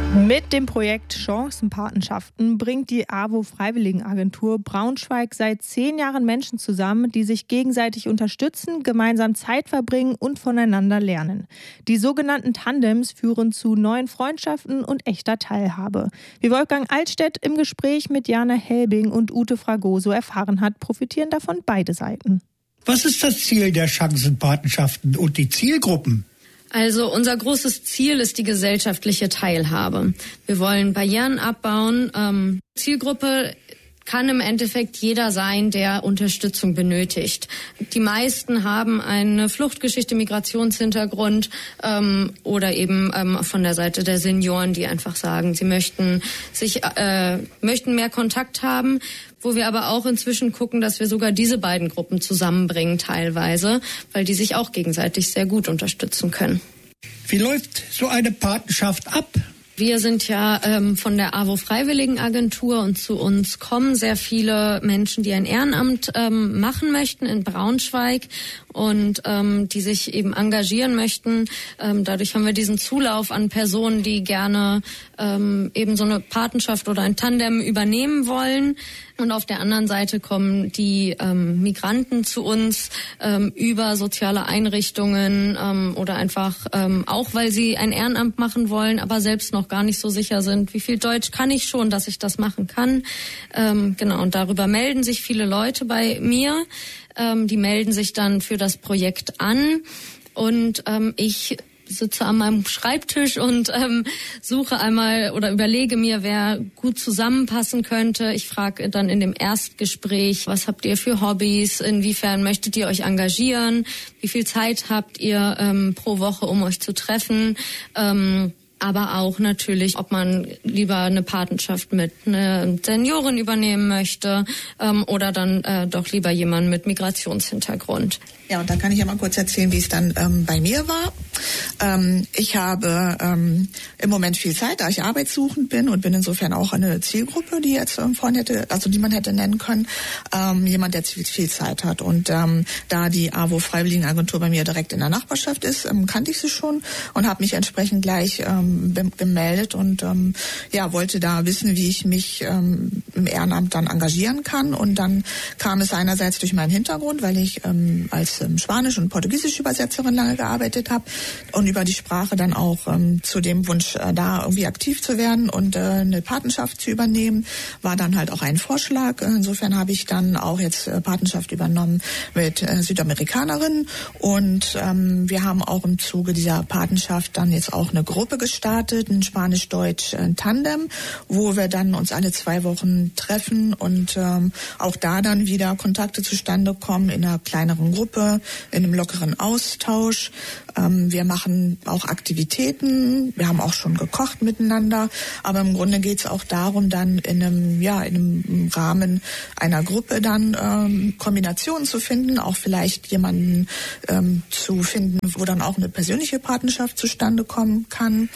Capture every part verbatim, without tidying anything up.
Mit dem Projekt Chancenpatenschaften bringt die A W O Freiwilligenagentur Braunschweig seit zehn Jahren Menschen zusammen, die sich gegenseitig unterstützen, gemeinsam Zeit verbringen und voneinander lernen. Die sogenannten Tandems führen zu neuen Freundschaften und echter Teilhabe. Wie Wolfgang Altstedt im Gespräch mit Jana Helbing und Ute Fragoso erfahren hat, profitieren davon beide Seiten. Was ist das Ziel der Chancenpatenschaften und die Zielgruppen? Also unser großes Ziel ist die gesellschaftliche Teilhabe. Wir wollen Barrieren abbauen. Ähm, Zielgruppe kann im Endeffekt jeder sein, der Unterstützung benötigt. Die meisten haben eine Fluchtgeschichte, Migrationshintergrund ähm, oder eben ähm, von der Seite der Senioren, die einfach sagen, sie möchten sich äh, möchten mehr Kontakt haben. Wo wir aber auch inzwischen gucken, dass wir sogar diese beiden Gruppen zusammenbringen teilweise, weil die sich auch gegenseitig sehr gut unterstützen können. Wie läuft so eine Patenschaft ab? Wir sind ja ähm, von der A W O Freiwilligenagentur und zu uns kommen sehr viele Menschen, die ein Ehrenamt ähm, machen möchten in Braunschweig und ähm, die sich eben engagieren möchten. Ähm, dadurch haben wir diesen Zulauf an Personen, die gerne ähm, eben so eine Patenschaft oder ein Tandem übernehmen wollen. Und auf der anderen Seite kommen die ähm, Migranten zu uns ähm, über soziale Einrichtungen ähm, oder einfach ähm, auch, weil sie ein Ehrenamt machen wollen, aber selbst noch gar nicht so sicher sind, wie viel Deutsch kann ich schon, dass ich das machen kann. Ähm, genau, und darüber melden sich viele Leute bei mir. Ähm, die melden sich dann für das Projekt an und ähm, ich sitze an meinem Schreibtisch und ähm, suche einmal oder überlege mir, wer gut zusammenpassen könnte. Ich frage dann in dem Erstgespräch, was habt ihr für Hobbys, inwiefern möchtet ihr euch engagieren, wie viel Zeit habt ihr ähm, pro Woche, um euch zu treffen. Ähm, aber auch natürlich, ob man lieber eine Patenschaft mit einer Seniorin übernehmen möchte ähm, oder dann äh, doch lieber jemanden mit Migrationshintergrund. Ja, und dann kann ich ja mal kurz erzählen, wie es dann ähm, bei mir war. Ähm, ich habe ähm, im Moment viel Zeit, da ich arbeitssuchend bin und bin insofern auch eine Zielgruppe, die jetzt ähm, vorhin hätte, also die man hätte nennen können, ähm, jemand, der viel, viel Zeit hat. Und ähm, da die A W O Freiwilligenagentur bei mir direkt in der Nachbarschaft ist, ähm, kannte ich sie schon und habe mich entsprechend gleich ähm, gemeldet und ähm, ja wollte da wissen, wie ich mich ähm, im Ehrenamt dann engagieren kann. Und dann kam es einerseits durch meinen Hintergrund, weil ich ähm, als ähm, Spanisch- und Portugiesisch-Übersetzerin lange gearbeitet habe und über die Sprache dann auch ähm, zu dem Wunsch, äh, da irgendwie aktiv zu werden und äh, eine Patenschaft zu übernehmen, war dann halt auch ein Vorschlag. Insofern habe ich dann auch jetzt äh, Patenschaft übernommen mit äh, Südamerikanerinnen und ähm, wir haben auch im Zuge dieser Patenschaft dann jetzt auch eine Gruppe gestartet, ein Spanisch-Deutsch-Tandem, wo wir dann uns alle zwei Wochen treffen und ähm, auch da dann wieder Kontakte zustande kommen in einer kleineren Gruppe, in einem lockeren Austausch. Ähm, wir machen auch Aktivitäten, wir haben auch schon gekocht miteinander, aber im Grunde geht es auch darum, dann in einem, ja, in einem Rahmen einer Gruppe dann ähm, Kombinationen zu finden, auch vielleicht jemanden ähm, zu finden, wo dann auch eine persönliche Partnerschaft zustande kommen kann.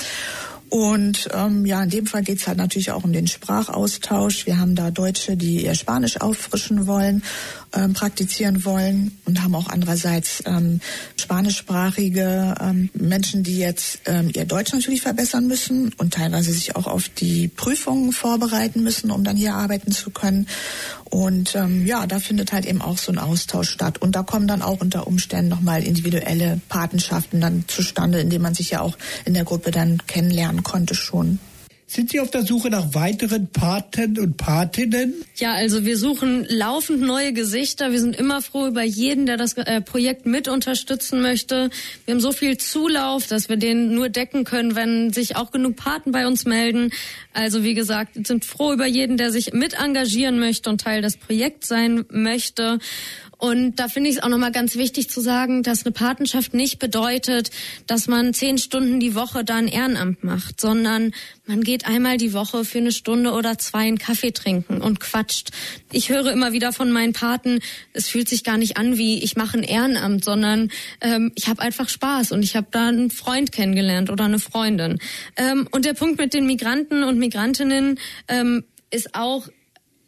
Und ähm, ja, in dem Fall geht's halt natürlich auch um den Sprachaustausch. Wir haben da Deutsche, die ihr Spanisch auffrischen wollen, ähm, praktizieren wollen und haben auch andererseits ähm, spanischsprachige ähm, Menschen, die jetzt ähm, ihr Deutsch natürlich verbessern müssen und teilweise sich auch auf die Prüfungen vorbereiten müssen, um dann hier arbeiten zu können. Und ähm, ja, da findet halt eben auch so ein Austausch statt. Und da kommen dann auch unter Umständen nochmal individuelle Patenschaften dann zustande, indem man sich ja auch in der Gruppe dann kennenlernen konnte schon. Sind Sie auf der Suche nach weiteren Paten und Patinnen? Ja, also wir suchen laufend neue Gesichter. Wir sind immer froh über jeden, der das äh, Projekt mit unterstützen möchte. Wir haben so viel Zulauf, dass wir den nur decken können, wenn sich auch genug Paten bei uns melden. Also wie gesagt, wir sind froh über jeden, der sich mit engagieren möchte und Teil des Projekts sein möchte. Und da finde ich es auch nochmal ganz wichtig zu sagen, dass eine Patenschaft nicht bedeutet, dass man zehn Stunden die Woche da ein Ehrenamt macht, sondern man geht einmal die Woche für eine Stunde oder zwei einen Kaffee trinken und quatscht. Ich höre immer wieder von meinen Paten, es fühlt sich gar nicht an wie, ich mache ein Ehrenamt, sondern ähm, ich habe einfach Spaß und ich habe da einen Freund kennengelernt oder eine Freundin. Ähm, und der Punkt mit den Migranten und Migrantinnen ähm, ist auch,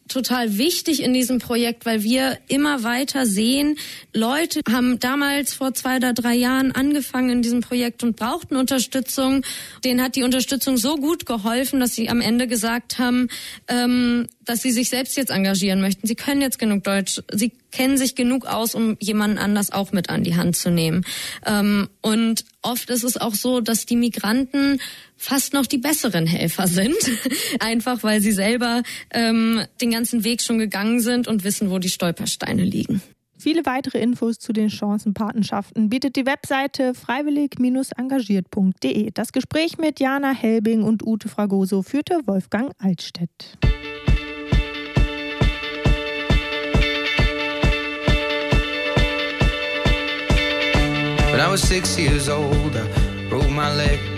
total wichtig in diesem Projekt, weil wir immer weiter sehen, Leute haben damals vor zwei oder drei Jahren angefangen in diesem Projekt und brauchten Unterstützung. Denen hat die Unterstützung so gut geholfen, dass sie am Ende gesagt haben, ähm, dass sie sich selbst jetzt engagieren möchten. Sie können jetzt genug Deutsch, sie kennen sich genug aus, um jemanden anders auch mit an die Hand zu nehmen. Ähm, und oft ist es auch so, dass die Migranten fast noch die besseren Helfer sind, einfach weil sie selber ähm, den ganzen Weg schon gegangen sind und wissen, wo die Stolpersteine liegen. Viele weitere Infos zu den Chancenpatenschaften bietet die Webseite freiwillig engagiert punkt de. Das Gespräch mit Jana Helbing und Ute Fragoso führte Wolfgang Altstedt. When I was six years old, I broke my leg.